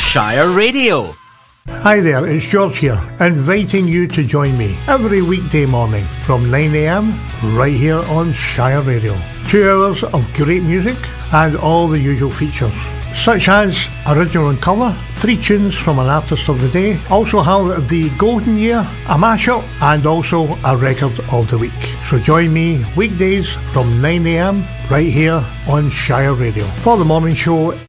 Shire Radio. Hi there, it's George here, inviting you to join me every weekday morning from 9am right here on Shire Radio. 2 hours of great music and all the usual features, such as Original and Colour, 3 tunes from an artist of the day, also have the Golden Year, a mashup, and also a record of the week. So join me weekdays from 9am right here on Shire Radio. For the morning show,